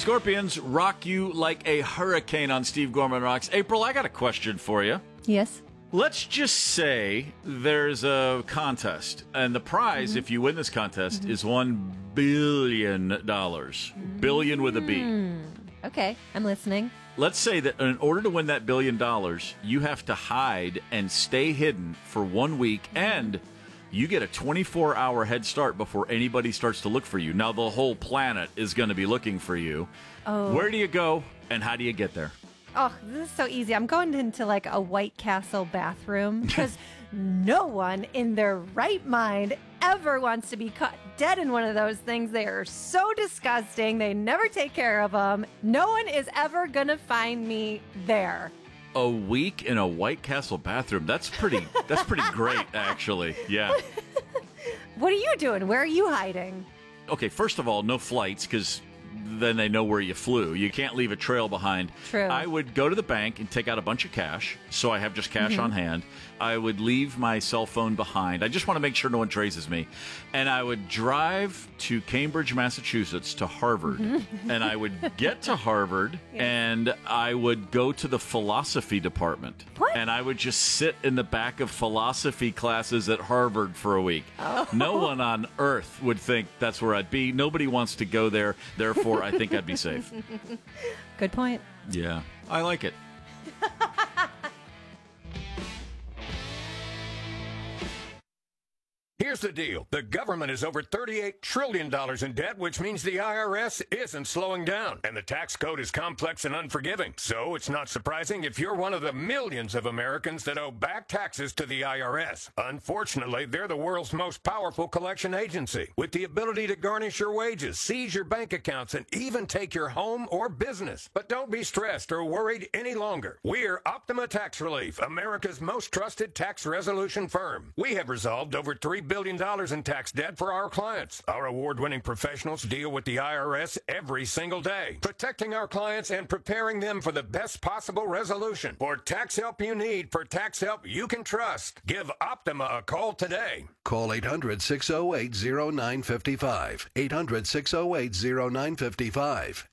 Scorpions rock you like a hurricane on Steve Gorman Rocks. April, I got a question for you. Yes. Let's just say there's a contest, and the prize, if you win this contest, is $1 billion. Billion with a B. Okay, I'm listening. Let's say that in order to win that $1 billion, you have to hide and stay hidden for 1 week, and you get a 24-hour head start before anybody starts to look for you. Now, the whole planet is going to be looking for you. Oh. Where do you go, and how do you get there? Oh, this is so easy. I'm going into like a White Castle bathroom because no one in their right mind ever wants to be caught dead in one of those things. They are so disgusting. They never take care of them. No one is ever going to find me there. A week in a White Castle bathroom. That's pretty great, actually. Yeah. What are you doing? Where are you hiding? Okay, first of all, no flights, because then they know where you flew. You can't leave a trail behind. True. I would go to the bank and take out a bunch of cash, so I have just cash on hand. I would leave my cell phone behind. I just want to make sure no one traces me. And I would drive to Cambridge, Massachusetts, to Harvard. And I would get to Harvard, and I would go to the philosophy department. What? And I would just sit in the back of philosophy classes at Harvard for a week. Oh. No one on earth would think that's where I'd be. Nobody wants to go there. Therefore, I think I'd be safe. Good point. Yeah, I like it. Here's the deal. The government is over $38 trillion in debt, which means the IRS isn't slowing down. And the tax code is complex and unforgiving. So it's not surprising if you're one of the millions of Americans that owe back taxes to the IRS. Unfortunately, they're the world's most powerful collection agency, with the ability to garnish your wages, seize your bank accounts, and even take your home or business. But don't be stressed or worried any longer. We're Optima Tax Relief, America's most trusted tax resolution firm. We have resolved over $3 billion in tax debt for our clients. Our award-winning professionals deal with the IRS every single day, protecting our clients and preparing them for the best possible resolution. For tax help you need, for tax help you can trust, give Optima a call today. Call 800-608-0955. 800-608-0955.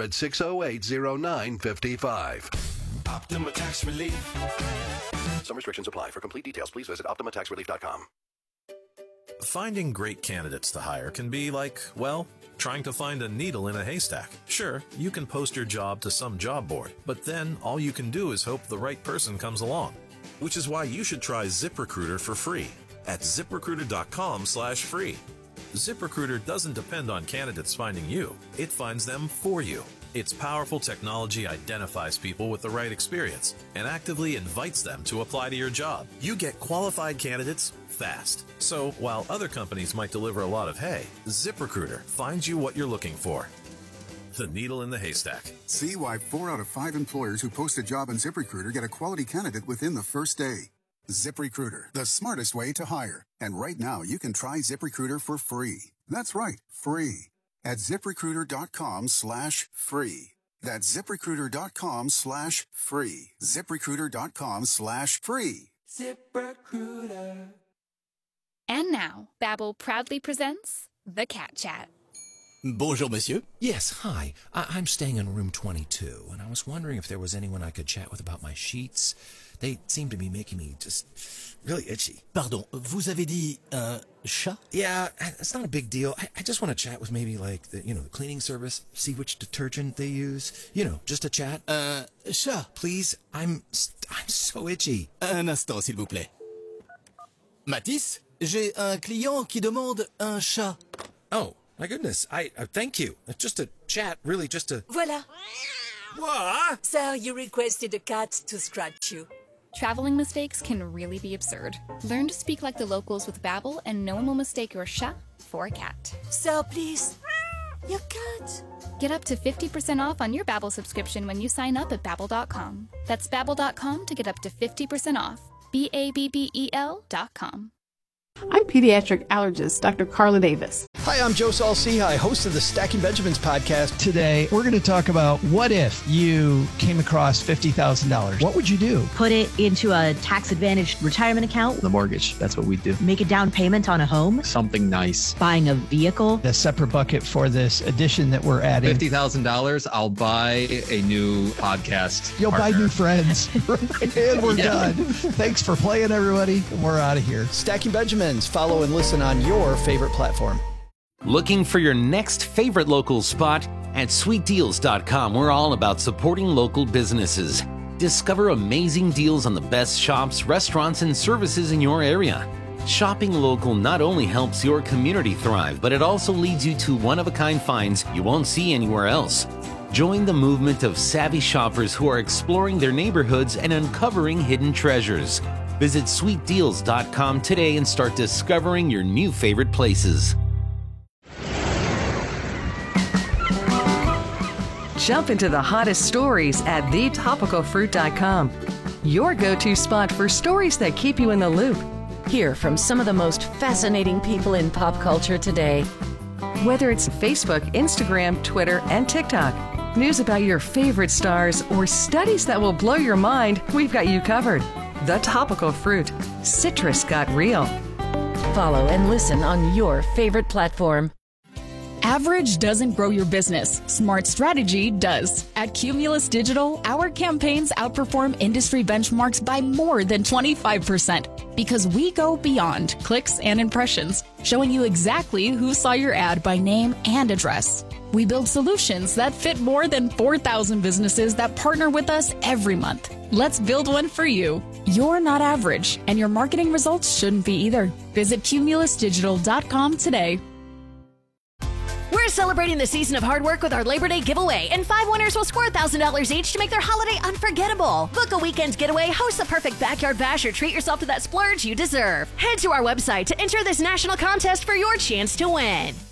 800-608-0955. Optima Tax Relief. Some restrictions apply. For complete details, please visit OptimaTaxRelief.com. Finding great candidates to hire can be like, well, trying to find a needle in a haystack. Sure, you can post your job to some job board, but then all you can do is hope the right person comes along. Which is why you should try ZipRecruiter for free at ZipRecruiter.com/free. ZipRecruiter doesn't depend on candidates finding you. It finds them for you. Its powerful technology identifies people with the right experience and actively invites them to apply to your job. You get qualified candidates fast. So while other companies might deliver a lot of hay, ZipRecruiter finds you what you're looking for. The needle in the haystack. See why 4 out of 5 employers who post a job on ZipRecruiter get a quality candidate within the first day. ZipRecruiter, the smartest way to hire. And right now, you can try ZipRecruiter for free. That's right, free. At ZipRecruiter.com/free. That's ZipRecruiter.com/free. ZipRecruiter.com/free. ZipRecruiter. And now, Babbel proudly presents The Cat Chat. Bonjour, monsieur. Yes, hi. I'm staying in room 22, and I was wondering if there was anyone I could chat with about my sheets. They seem to be making me just really itchy. Pardon, vous avez dit un chat? Yeah, it's not a big deal. I just want to chat with maybe like the cleaning service, see which detergent they use. Just a chat. Chat. Please, I'm so itchy. Un instant, s'il vous plaît. Matisse, j'ai un client qui demande un chat. Oh, my goodness. I thank you. Just a chat, really, just a... Voilà. What? Sir, you requested a cat to scratch you. Traveling mistakes can really be absurd. Learn to speak like the locals with Babbel, and no one will mistake your chat for a cat. Sir, please. Your cat. Get up to 50% off on your Babbel subscription when you sign up at Babbel.com. That's Babbel.com to get up to 50% off. BABBEL.com. I'm pediatric allergist Dr. Carla Davis. Hi, I'm Joe Saul-Sehy, host of the Stacking Benjamins podcast. Today, we're going to talk about what if you came across $50,000? What would you do? Put it into a tax-advantaged retirement account. The mortgage, that's what we do. Make a down payment on a home. Something nice. Buying a vehicle. A separate bucket for this addition that we're adding. $50,000, I'll buy a new podcast. You'll partner. buy new friends. And we're done. Thanks for playing, everybody. We're out of here. Stacking Benjamins. Follow and listen on your favorite platform. Looking for your next favorite local spot? At sweetdeals.com, we're all about supporting local businesses. Discover amazing deals on the best shops, restaurants, and services in your area. Shopping local not only helps your community thrive, but it also leads you to one-of-a-kind finds you won't see anywhere else. Join the movement of savvy shoppers who are exploring their neighborhoods and uncovering hidden treasures. Visit sweetdeals.com today and start discovering your new favorite places. Jump into the hottest stories at thetopicalfruit.com. Your go-to spot for stories that keep you in the loop. Hear from some of the most fascinating people in pop culture today. Whether it's Facebook, Instagram, Twitter, and TikTok, news about your favorite stars, or studies that will blow your mind, we've got you covered. The Topical Fruit. Citrus got real. Follow and listen on your favorite platform. Average doesn't grow your business. Smart strategy does. At Cumulus Digital, our campaigns outperform industry benchmarks by more than 25% because we go beyond clicks and impressions, showing you exactly who saw your ad by name and address. We build solutions that fit more than 4,000 businesses that partner with us every month. Let's build one for you. You're not average, and your marketing results shouldn't be either. Visit cumulusdigital.com today. We're celebrating the season of hard work with our Labor Day giveaway, and 5 winners will score $1,000 each to make their holiday unforgettable. Book a weekend getaway, host the perfect backyard bash, or treat yourself to that splurge you deserve. Head to our website to enter this national contest for your chance to win.